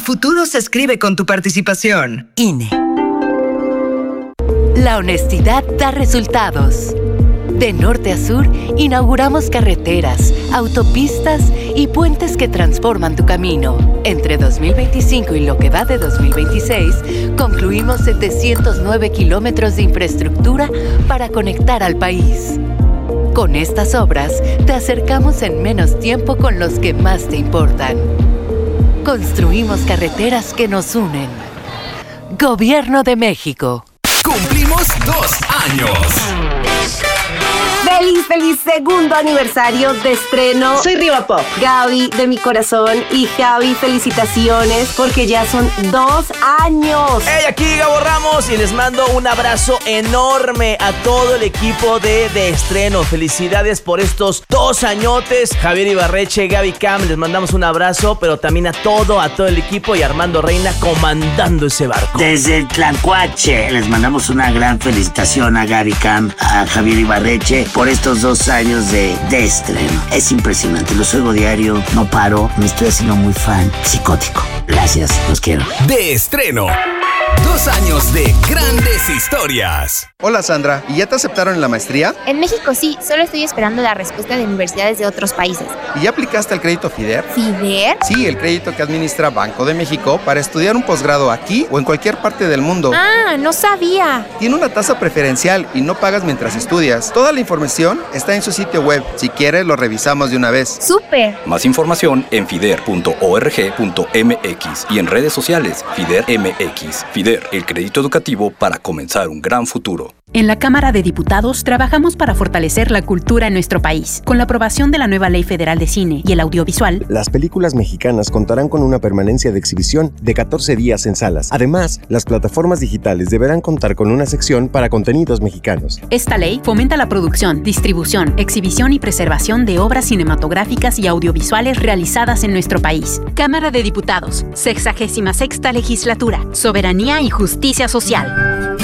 futuro se escribe con tu participación. INE. La honestidad da resultados. De norte a sur, inauguramos carreteras, autopistas y puentes que transforman tu camino. Entre 2025 y lo que va de 2026, concluimos 709 kilómetros de infraestructura para conectar al país. Con estas obras, te acercamos en menos tiempo con los que más te importan. Construimos carreteras que nos unen. Gobierno de México. Cumplimos 2 años. ¡Feliz segundo aniversario de estreno! Soy Riva Pop. Gaby, de mi corazón. Y Javi, felicitaciones porque ya son 2 años. Hey, aquí Gabo Ramos y les mando un abrazo enorme a todo el equipo de Estreno. Felicidades por estos 2 añotes. Javier Ibarreche, Gaby Cam, les mandamos un abrazo, pero también a todo el equipo y Armando Reina comandando ese barco. Desde Tlacuache les mandamos una gran felicitación a Gaby Cam, a Javier Ibarreche por estos 2 años de estreno. Es impresionante, los oigo diario, no paro, me estoy haciendo muy fan, psicótico. Gracias, los quiero. De Estreno. 2 años de grandes historias. Hola Sandra, ¿y ya te aceptaron en la maestría? En México sí, solo estoy esperando la respuesta de universidades de otros países. ¿Y ya aplicaste el crédito FIDER? ¿FIDER? Sí, el crédito que administra Banco de México para estudiar un posgrado aquí o en cualquier parte del mundo. Ah, no sabía. Tiene una tasa preferencial y no pagas mientras estudias. Toda la información está en su sitio web. Si quieres, lo revisamos de una vez. ¡Súper! Más información en fider.org.mx y en redes sociales FIDER MX. FIDER, el crédito educativo para comenzar un gran futuro. En la Cámara de Diputados trabajamos para fortalecer la cultura en nuestro país. Con la aprobación de la nueva Ley Federal de Cine y el Audiovisual, las películas mexicanas contarán con una permanencia de exhibición de 14 días en salas. Además, las plataformas digitales deberán contar con una sección para contenidos mexicanos. Esta ley fomenta la producción, distribución, exhibición y preservación de obras cinematográficas y audiovisuales realizadas en nuestro país. Cámara de Diputados, 66ª Legislatura, Soberanía y Justicia Social.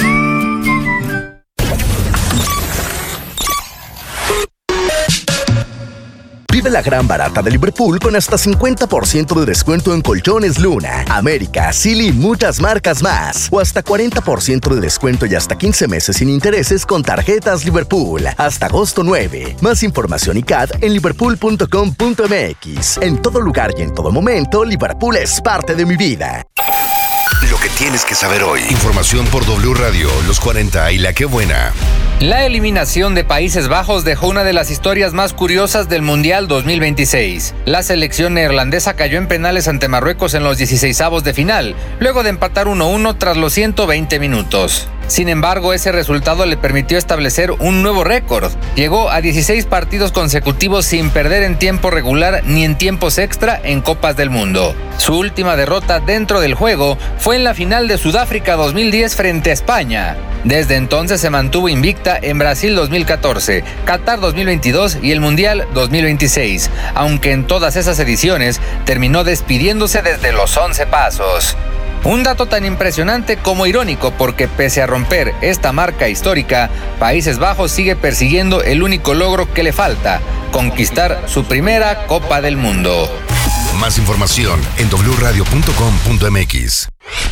Vive la gran barata de Liverpool con hasta 50% de descuento en colchones Luna, América, Silly y muchas marcas más. O hasta 40% de descuento y hasta 15 meses sin intereses con tarjetas Liverpool. Hasta agosto 9. Más información y CAD en liverpool.com.mx. En todo lugar y en todo momento, Liverpool es parte de mi vida. Lo que tienes que saber hoy. Información por W Radio, Los 40 y La Qué Buena. La eliminación de Países Bajos dejó una de las historias más curiosas del Mundial 2026. La selección neerlandesa cayó en penales ante Marruecos en los 16avos de final, luego de empatar 1-1 tras los 120 minutos. Sin embargo, ese resultado le permitió establecer un nuevo récord. Llegó a 16 partidos consecutivos sin perder en tiempo regular ni en tiempos extra en Copas del Mundo. Su última derrota dentro del juego fue en la final de Sudáfrica 2010 frente a España. Desde entonces se mantuvo invicta en Brasil 2014, Qatar 2022 y el Mundial 2026, aunque en todas esas ediciones terminó despidiéndose desde los 11 pasos. Un dato tan impresionante como irónico porque pese a romper esta marca histórica, Países Bajos sigue persiguiendo el único logro que le falta, conquistar su primera Copa del Mundo. Más información en wradio.com.mx.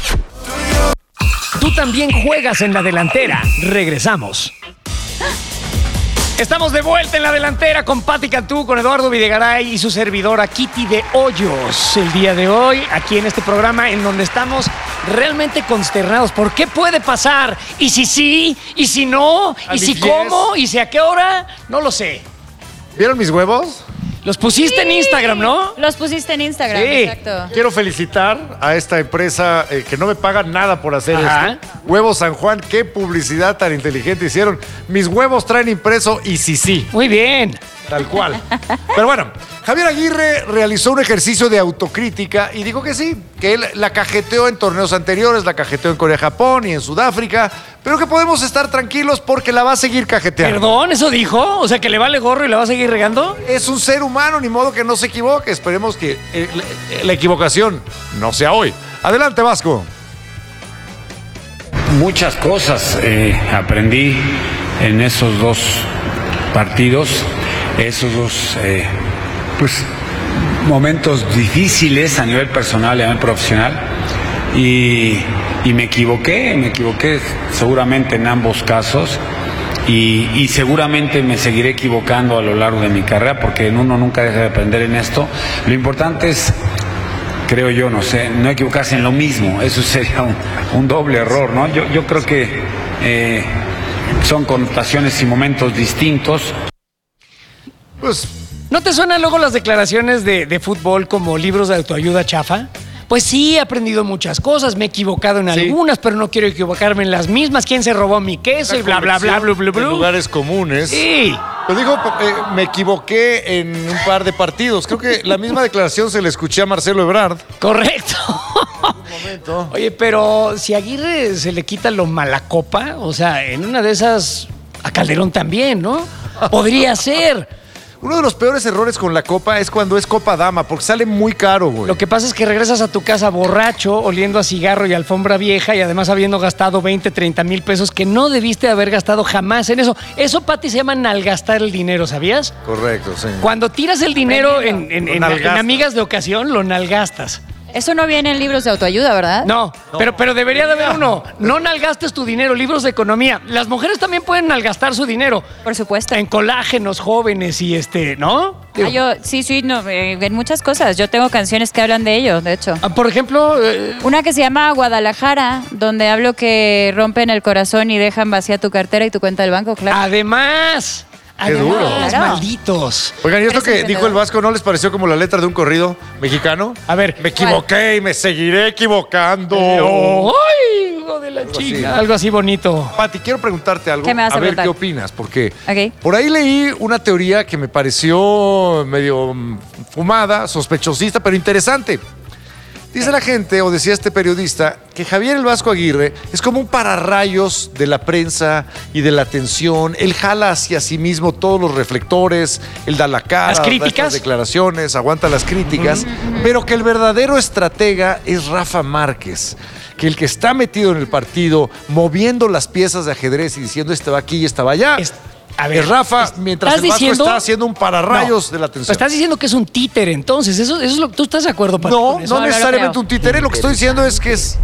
Tú también juegas en la delantera. Regresamos. Estamos de vuelta en la delantera con Pati Cantú, con Eduardo Videgaray y su servidora Kitty de Hoyos. El día de hoy, aquí en este programa en donde estamos realmente consternados. ¿Por qué puede pasar? ¿Y si sí? ¿Y si no? ¿Y si cómo? ¿Y si a qué hora? No lo sé. ¿Vieron mis huevos? Los pusiste en Instagram, ¿no? Los pusiste en Instagram, sí. Exacto. Quiero felicitar a esta empresa que no me paga nada por hacer esto. Huevos San Juan, qué publicidad tan inteligente hicieron. Mis huevos traen impreso y sí. Muy bien. Tal cual. Pero bueno, Javier Aguirre realizó un ejercicio de autocrítica y dijo que sí, que él la cajeteó en torneos anteriores, la cajeteó en Corea-Japón y en Sudáfrica, pero que podemos estar tranquilos porque la va a seguir cajeteando. ¿Perdón? ¿Eso dijo? O sea, ¿que le vale gorro y la va a seguir regando? Es un ser humano, ni modo que no se equivoque. Esperemos que la equivocación no sea hoy. Adelante, Vasco. Muchas cosas aprendí en esos 2 partidos. Esos 2, pues momentos difíciles a nivel personal y a nivel profesional. Y me equivoqué seguramente en ambos casos. Y seguramente me seguiré equivocando a lo largo de mi carrera, porque uno nunca deja de aprender en esto. Lo importante es, creo yo, no equivocarse en lo mismo. Eso sería un doble error, ¿no? Yo creo que son connotaciones y momentos distintos. Pues, ¿no te suenan luego las declaraciones de fútbol como libros de autoayuda chafa? Pues sí, he aprendido muchas cosas, me he equivocado en algunas, pero no quiero equivocarme en las mismas. ¿Quién se robó mi queso? Y bla, bla, bla, bla, bla, bla. En lugares comunes. Sí. Pero dijo, me equivoqué en un par de partidos. Creo que la misma declaración se le escuché a Marcelo Ebrard. Correcto. Un momento. Oye, pero si a Aguirre se le quita lo malacopa, o sea, en una de esas a Calderón también, ¿no? Podría ser. Uno de los peores errores con la copa es cuando es copa dama, porque sale muy caro, güey. Lo que pasa es que regresas a tu casa borracho, oliendo a cigarro y alfombra vieja, y además habiendo gastado 20, 30 mil pesos que no debiste haber gastado jamás en eso. Eso, Pati, se llama nalgastar el dinero, ¿sabías? Correcto, sí. Cuando tiras el dinero en amigas de ocasión, lo nalgastas. Eso no viene en libros de autoayuda, ¿verdad? No. Pero debería de haber uno. No nalgastes tu dinero, libros de economía. Las mujeres también pueden nalgastar su dinero. Por supuesto. En colágenos jóvenes y ¿no? En muchas cosas. Yo tengo canciones que hablan de ello, de hecho. Por ejemplo... Una que se llama Guadalajara, donde hablo que rompen el corazón y dejan vacía tu cartera y tu cuenta del banco, claro. Además... ¡Qué duro! Claro. Malditos. Oigan, ¿y esto que dijo el Vasco no les pareció como la letra de un corrido mexicano? A ver. Me equivoqué y me seguiré equivocando. ¡Ay, hijo de la chica! Algo así bonito. Pati, quiero preguntarte algo. ¿Qué me vas a ver preguntar? qué opinas, porque por ahí leí una teoría que me pareció medio fumada, sospechosista, pero interesante. Dice la gente, o decía este periodista, que Javier el Vasco Aguirre es como un pararrayos de la prensa y de la atención. Él jala hacia sí mismo todos los reflectores, él da la cara, las críticas, da estas declaraciones, aguanta las críticas, pero que el verdadero estratega es Rafa Márquez, que el que está metido en el partido, moviendo las piezas de ajedrez y diciendo esta va aquí y esta va allá. A ver, Rafa, mientras el Vasco está haciendo un pararrayos de la atención. Estás diciendo que es un títere, entonces. Eso es lo que tú estás de acuerdo, Pati. No necesariamente un títere. Lo que estoy diciendo es que es...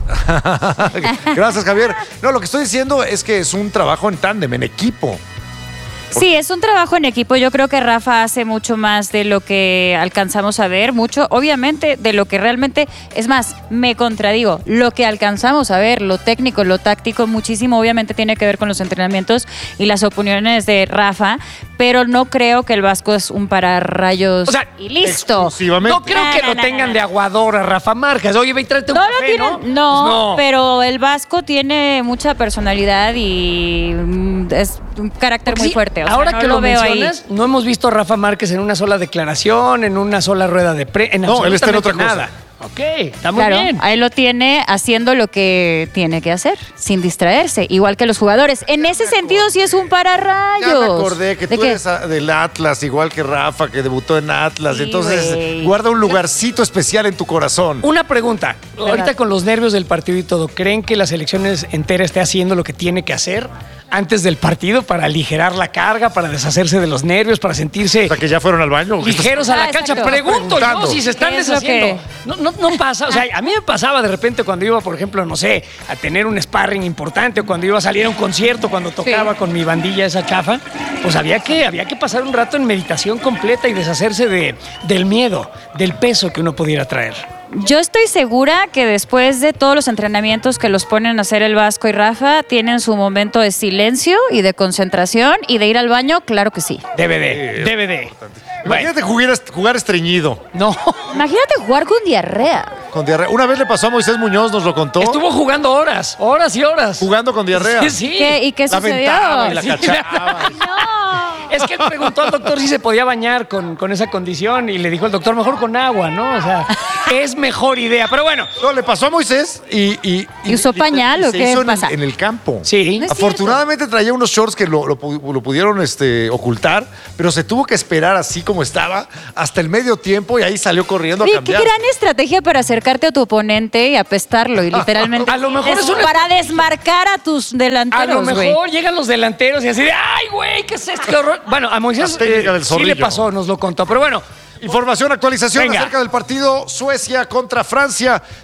Gracias, Javier. No, lo que estoy diciendo es que es un trabajo en tándem, en equipo. Sí, es un trabajo en equipo. Yo creo que Rafa hace mucho más de lo que alcanzamos a ver, mucho, obviamente, de lo que realmente, es más, me contradigo, lo que alcanzamos a ver, lo técnico, lo táctico, muchísimo, obviamente tiene que ver con los entrenamientos y las opiniones de Rafa, pero no creo que el Vasco es un pararrayos y listo. No creo que lo tengan de aguador a Rafa Márquez. Oye, ve y tráete un café, ¿no? No, pero el Vasco tiene mucha personalidad y es un carácter muy fuerte. O sea, ahora no que lo mencionas, mencionas, no hemos visto a Rafa Márquez en una sola declaración, en una sola rueda de prensa. No, él está en otra nada. cosa. Ok, está muy bien. A él lo tiene haciendo lo que tiene que hacer, sin distraerse, igual que los jugadores. En ese sentido sí es un pararrayos. Ya me acordé que tú eres del Atlas, igual que Rafa, que debutó en Atlas. Sí, entonces, güey. guarda un lugarcito especial en tu corazón. Una pregunta. Ahorita con los nervios del partido y todo, ¿creen que la selección entera esté haciendo lo que tiene que hacer antes del partido para aligerar la carga, para deshacerse de los nervios, para sentirse... O sea, que ya fueron al baño. Ligeros a la cancha. Exacto. Pregunto yo si se están deshaciendo. Que... No pasa. O sea, a mí me pasaba de repente cuando iba, por ejemplo, no sé, a tener un sparring importante o cuando iba a salir a un concierto, cuando tocaba con mi bandilla esa chafa, pues había que pasar un rato en meditación completa y deshacerse del miedo, del peso que uno pudiera traer. Yo estoy segura que después de todos los entrenamientos que los ponen a hacer el Vasco y Rafa, tienen su momento de silencio y de concentración y de ir al baño, claro que sí. Debe de. Imagínate jugar estreñido. No. Imagínate jugar con diarrea. Con diarrea. Una vez le pasó a Moisés Muñoz, nos lo contó. Estuvo jugando horas y horas. Jugando con diarrea. Sí. ¿Y qué la sucedió? aventaba y la cachaba. Es que él preguntó al doctor si se podía bañar con esa condición y le dijo el doctor, mejor con agua, ¿no? O sea, es mejor idea. Pero bueno. No, le pasó a Moisés y usó pañal o qué pasa? En el campo. Sí. No es Afortunadamente traía unos shorts que lo pudieron ocultar, pero se tuvo que esperar así como estaba hasta el medio tiempo y ahí salió corriendo a Oye, cambiar. qué gran estrategia para acercarte a tu oponente y apestarlo y literalmente. A lo mejor es para desmarcar a tus delanteros. A lo mejor llegan los delanteros y así de ¡ay, güey! ¿Qué es esto? ¡Qué horror! Bueno, a Moisés sí le pasó, nos lo contó. Pero bueno, Información, actualización Venga. acerca del partido Suecia contra Francia.